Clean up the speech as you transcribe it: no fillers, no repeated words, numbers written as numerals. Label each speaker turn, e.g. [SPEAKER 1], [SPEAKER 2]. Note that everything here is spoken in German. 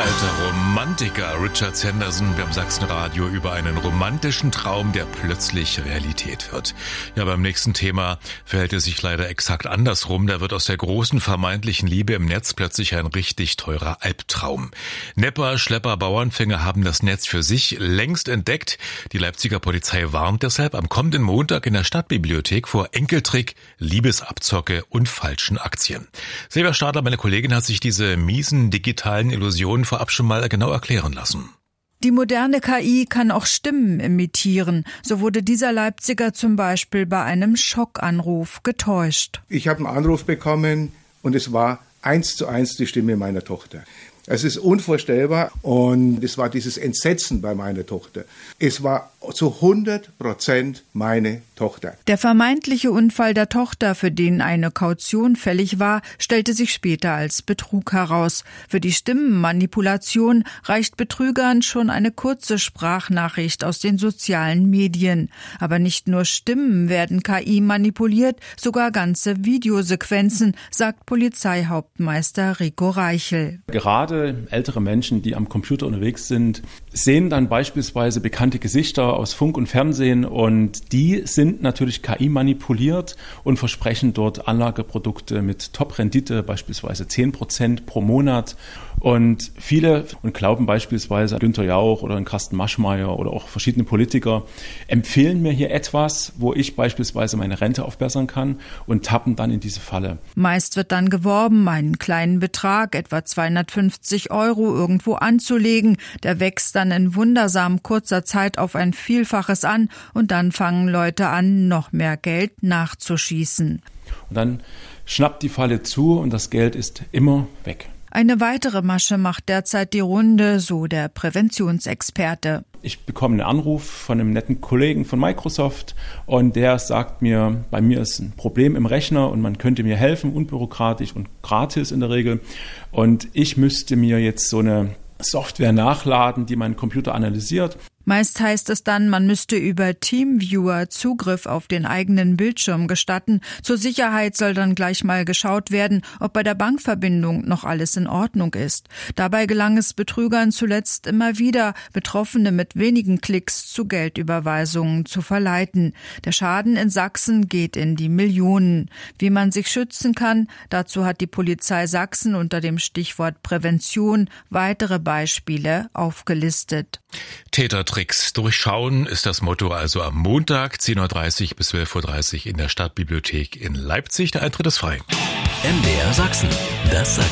[SPEAKER 1] alter Romantiker Richard Sanderson beim Sachsenradio über einen romantischen Traum, der plötzlich Realität wird. Ja, beim nächsten Thema verhält es sich leider exakt andersrum. Da wird aus der großen vermeintlichen Liebe im Netz plötzlich ein richtig teurer Albtraum. Nepper, Schlepper, Bauernfänger haben das Netz für sich längst entdeckt. Die Leipziger Polizei warnt deshalb am kommenden Montag in der Stadtbibliothek vor Enkeltrick, Liebesabzocke und falschen Aktien. Silvia Stadler, meine Kollegin, hat sich diese miesen digitalen Illusionen vorab schon mal genau erklären lassen.
[SPEAKER 2] Die moderne KI kann auch Stimmen imitieren. So wurde dieser Leipziger zum Beispiel bei einem Schockanruf getäuscht.
[SPEAKER 3] Ich habe einen Anruf bekommen und es war 1:1 die Stimme meiner Tochter. Es ist unvorstellbar und es war dieses Entsetzen bei meiner Tochter. Es war zu 100% meine Tochter.
[SPEAKER 2] Der vermeintliche Unfall der Tochter, für den eine Kaution fällig war, stellte sich später als Betrug heraus. Für die Stimmenmanipulation reicht Betrügern schon eine kurze Sprachnachricht aus den sozialen Medien. Aber nicht nur Stimmen werden KI manipuliert, sogar ganze Videosequenzen, sagt Polizeihauptmeister Rico Reichel.
[SPEAKER 4] Gerade ältere Menschen, die am Computer unterwegs sind, sehen dann beispielsweise bekannte Gesichter aus Funk und Fernsehen und die sind natürlich KI manipuliert und versprechen dort Anlageprodukte mit Top-Rendite, beispielsweise 10% pro Monat. Und viele glauben beispielsweise Günther Jauch oder Carsten Maschmeyer oder auch verschiedene Politiker empfehlen mir hier etwas, wo ich beispielsweise meine Rente aufbessern kann und tappen dann in diese Falle.
[SPEAKER 2] Meist wird dann geworben, einen kleinen Betrag, etwa 250 € irgendwo anzulegen. Der wächst dann in wundersam kurzer Zeit auf ein Vielfaches an und dann fangen Leute an, noch mehr Geld nachzuschießen.
[SPEAKER 4] Und dann schnappt die Falle zu und das Geld ist immer weg.
[SPEAKER 2] Eine weitere Masche macht derzeit die Runde, so der Präventionsexperte.
[SPEAKER 4] Ich bekomme einen Anruf von einem netten Kollegen von Microsoft und der sagt mir, bei mir ist ein Problem im Rechner und man könnte mir helfen, unbürokratisch und gratis in der Regel. Und ich müsste mir jetzt so eine Software nachladen, die meinen Computer analysiert.
[SPEAKER 2] Meist heißt es dann, man müsste über TeamViewer Zugriff auf den eigenen Bildschirm gestatten. Zur Sicherheit soll dann gleich mal geschaut werden, ob bei der Bankverbindung noch alles in Ordnung ist. Dabei gelang es Betrügern zuletzt immer wieder, Betroffene mit wenigen Klicks zu Geldüberweisungen zu verleiten. Der Schaden in Sachsen geht in die Millionen. Wie man sich schützen kann, dazu hat die Polizei Sachsen unter dem Stichwort Prävention weitere Beispiele aufgelistet.
[SPEAKER 1] Tätertricks durchschauen ist das Motto also am Montag 10:30 bis 12:30 in der Stadtbibliothek in Leipzig. Der Eintritt ist frei.
[SPEAKER 5] MDR Sachsen, das